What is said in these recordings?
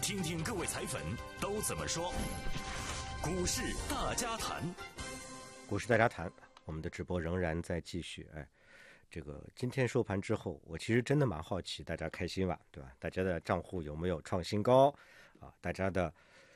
听听各位彩粉都怎么说。股市大家谈， 股市大家谈，我们的直播仍然在继续。这个今天收盘之后，我其实真的蛮好奇，大家开心吧，对吧？大家的账户有没有创新高啊？大家的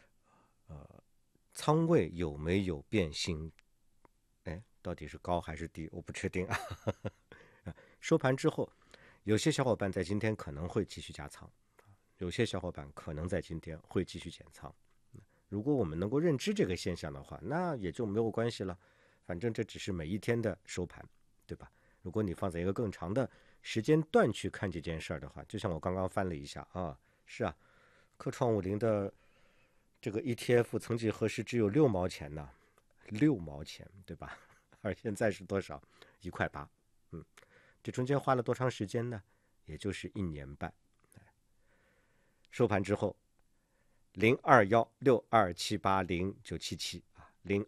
仓位有没有变新？到底是高还是低？我不确定啊。收盘之后，有些小伙伴在今天可能会继续加仓，有些小伙伴可能在今天会继续减仓。如果我们能够认知这个现象的话，那也就没有关系了。反正这只是每一天的收盘，对吧？如果你放在一个更长的时间段去看这件事儿的话，就像我刚刚翻了一下啊，是啊，科创50的这个 ETF 曾几何时只有6毛钱呢，6毛钱，对吧？而现在是多少？1块8。这中间花了多长时间呢？也就是1年半。收盘之后，021627809977啊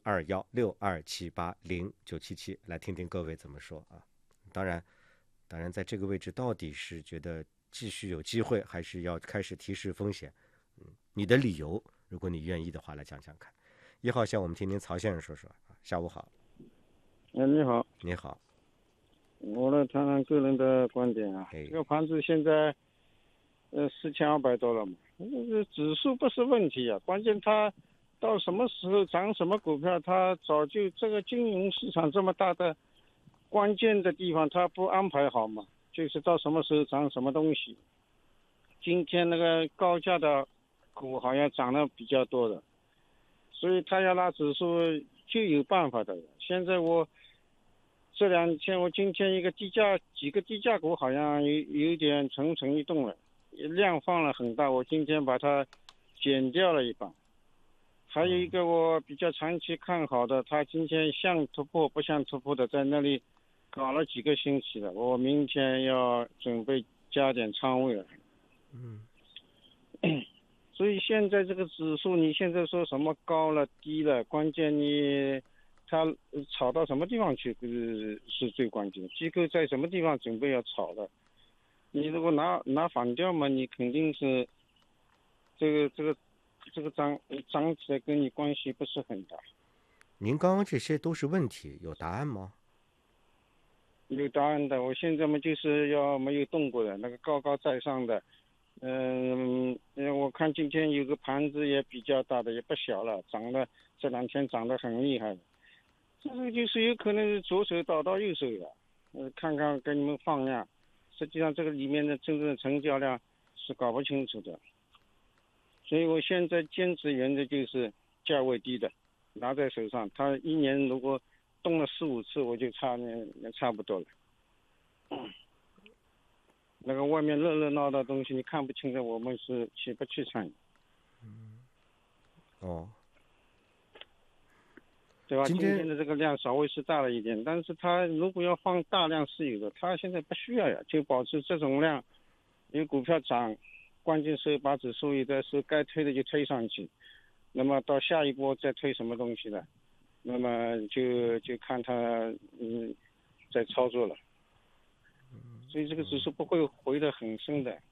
，021627809977，来听听各位怎么说啊。当然，在这个位置到底是觉得继续有机会，还是要开始提示风险？你的理由，如果你愿意的话，来讲讲看。1号线，我们听听曹先生说说啊。下午好。 你好。 你好。 我来谈谈个人的观点啊。这个盘子现在4200多了嘛，指数不是问题啊，关键它到什么时候涨什么股票，它早就这个金融市场这么大的关键的地方，它不安排好嘛，就是到什么时候涨什么东西。今天那个高价的股好像涨得比较多的，所以他要拉指数就有办法的。现在这2天我今天几个低价股好像有点蠢蠢欲动了，量放了很大，我今天把它减掉了一半。还有一个我比较长期看好的，它今天像突破不像突破的，在那里搞了几个星期了，我明天要准备加点仓位了。所以现在这个指数，你现在说什么高了低了，关键它炒到什么地方去是最关键的。机构在什么地方准备要炒的，你如果拿反调嘛，你肯定是这个涨起来跟你关系不是很大。 您刚刚这些都是问题，有答案吗？ 有答案的，我现在嘛就是要没有动过的那个高高在上的。我看今天有个盘子也比较大的，也不小了，这2天涨得很厉害。这个就是有可能是左手倒到右手了。看看给你们放量，实际上这个里面的真正的成交量是搞不清楚的。所以我现在坚持原则就是价位低的拿在手上，它1年如果动了4、5次，我就差不多了。那个外面热闹的东西你看不清的，我们是不去参与。对吧？今天的这个量稍微是大了一点，但是它如果要放大量是有的，它现在不需要呀，就保持这种量。有股票涨，关键是把指数有的是该推的就推上去，那么到下一波再推什么东西的，那么就看它在操作了。所以这个指数不会回得很深的。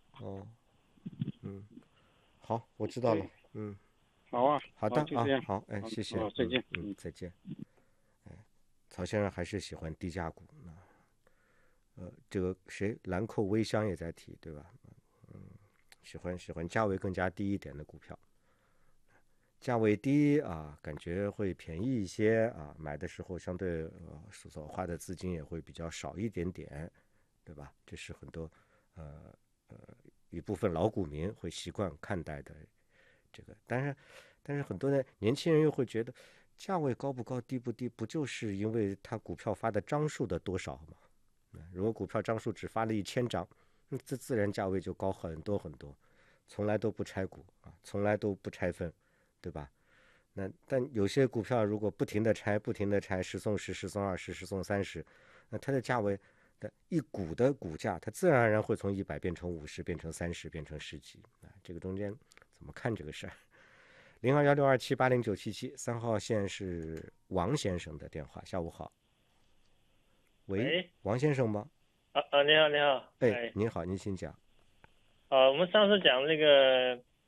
好，我知道了。 好啊， 好的就这样。 好，谢谢。 再见。 再见。曹先生还是喜欢低价股。这个谁兰蔻微香也在提，对吧？喜欢价位更加低一点的股票。价位低啊，感觉会便宜一些啊，买的时候相对所花的资金也会比较少一点点，对吧？这是很多一部分老股民会习惯看待的这个。但是很多的年轻人又会觉得，价位高不高低不低，不就是因为他股票发的张数的多少吗？如果股票张数只发了1000张，这自然价位就高很多很多，从来都不拆股啊，从来都不拆分，对吧？但有些股票如果不停的拆，10送10，10送20，10送30，那它的价位的一股的股价，它自然而然会从100变成50，变成30，变成10几啊。这个中间怎么看这个事儿？021627809977，3号线是王先生的电话。下午好。喂，王先生吗？ 你好。 您好，您请讲。 我们上次讲那个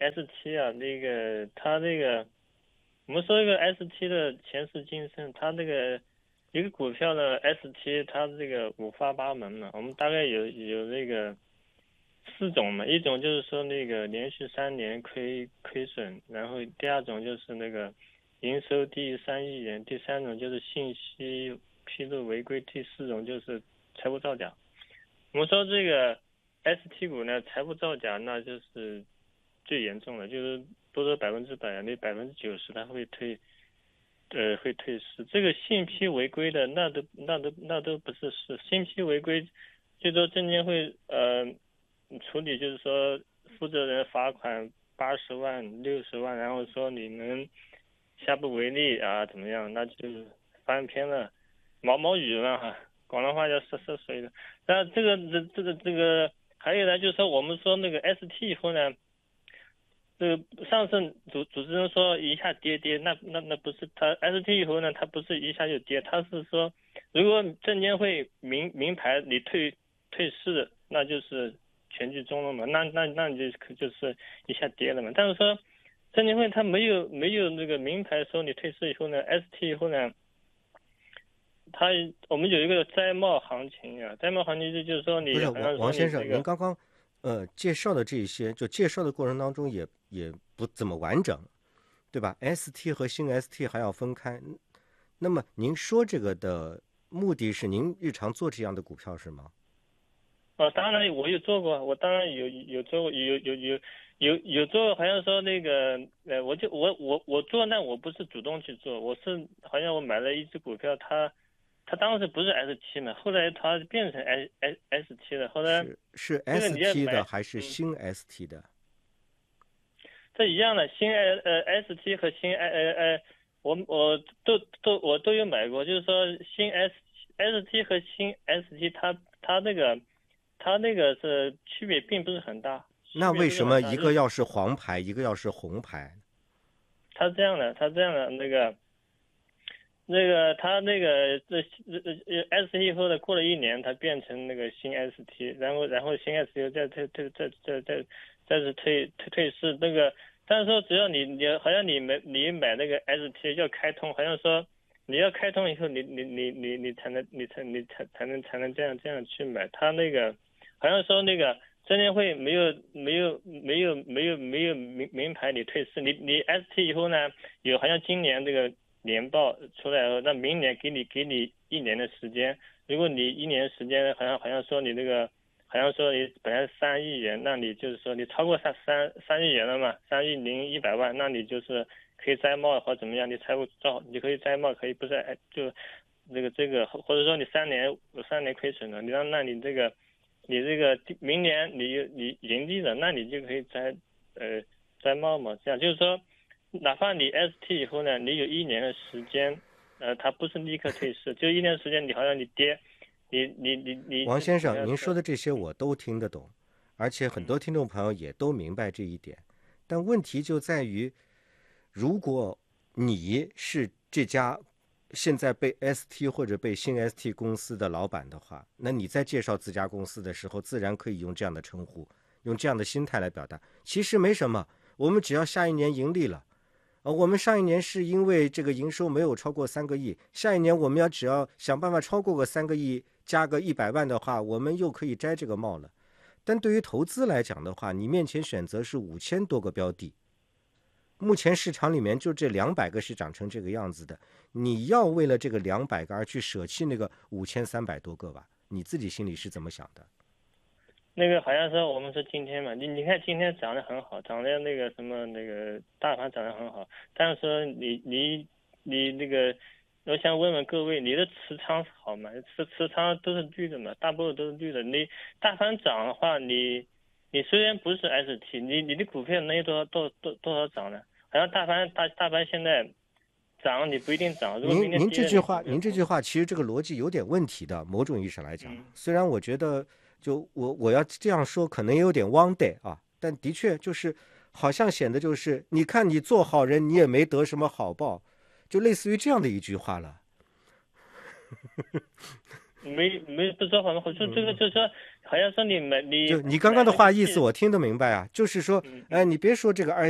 ST 啊，那个它这个我们说一个 ST 的前世今生，它这个一个股票的 ST， 它这个五花八门嘛，我们大概有那个4种嘛，一种就是说那个连续3年亏损，然后第二种就是那个营收低于3亿元，第三种就是信息披露违规，第四种就是财务造假。我们说这个 ST 股呢，财务造假那就是最严重的，就是多说100%，那90%它会退市。这个信批违规的那都不是事，信批违规最多证监会处理，就是说负责人罚款80万、60万，然后说你们下不为例啊，怎么样？那就翻篇了，毛雨了哈，广东话叫湿水的。那这个还有呢，就是说我们说那个 ST 以后呢，这个上次主持人说一下跌，那不是他 ST 以后呢，他不是一下就跌，他是说如果证监会明牌你退市，那就是全剧终了嘛，那你就是一下跌了嘛。但是说证监会他没有那个明牌说你退市以后呢 ，ST 以后呢，我们有一个摘帽行情啊，摘帽行情就是说你不是王先生，您刚刚介绍的这些，就介绍的过程当中也不怎么完整，对吧 ？ST 和新 ST 还要分开。那么您说这个的目的是您日常做这样的股票是吗？ 当然我有做过，我当然有做过，有做，好像说那个我做，那我不是主动去做，我是好像我买了一只股票，它当时不是 ST 嘛，后来它变成 ST 了，后来是 ST 的还是新 ST 的？ 这一样的，新ST 和新我都有买过，就是说新 ST 和新 ST 它那个是区别并不是很大。 那为什么一个要是黄牌，一个要是红牌？ 它这样的它那个ST 以后的过了1年，它变成那个新 ST， 然后新 ST 又再次退市那个。但是说只要你好像你买那个 ST 要开通，好像说你要开通以后你才能这样去买。他那个好像说那个证监会没有明牌你退市，你 ST 以后呢，有好像今年这个年报出来后，那明年给你1年的时间。如果你1年时间好像说你那个好像说你本来是3亿元，那你就是说你超过3亿元了嘛，3亿100万，那你就是可以摘帽或怎么样，你财务照你可以摘帽，可以不是就这个或者说你3年亏损了，那你这个明年你盈利了，那你就可以摘帽嘛，这样就是说哪怕你 ST 以后呢，你有1年的时间，它不是立刻退市，就1年时间你好像你跌。你王先生，您说的这些我都听得懂，而且很多听众朋友也都明白这一点。但问题就在于，如果你是这家现在被 ST 或者被新 ST 公司的老板的话，那你在介绍自家公司的时候，自然可以用这样的称呼，用这样的心态来表达。其实没什么，我们只要下一年盈利了。我们上一年是因为这个营收没有超过3个亿，下一年我们只要想办法超过个3个亿，加个100万的话，我们又可以摘这个帽了。但对于投资来讲的话，你面前选择是5000多个标的，目前市场里面就这200个是长成这个样子的，你要为了这个200个而去舍弃那个5300多个吧？你自己心里是怎么想的？ 那个好像说我们说今天嘛，你看今天涨得很好，涨得那个什么那个大盘涨得很好，但是说你那个，我想问问各位，你的持仓好吗？持仓都是绿的嘛，大部分都是绿的。你大盘涨的话，你虽然不是 ST， 你的股票能有多少涨呢？好像大盘现在涨你不一定涨。您这句话其实这个逻辑有点问题的，某种意义上来讲，虽然我觉得。就我要这样说可能有点汪代啊，但的确就是好像显得就是你看你做好人你也没得什么好报，就类似于这样的一句话了。 没不说谎话，我说这个就是说，好像说你就你刚刚的话意思我听得明白啊，就是说，你别说这个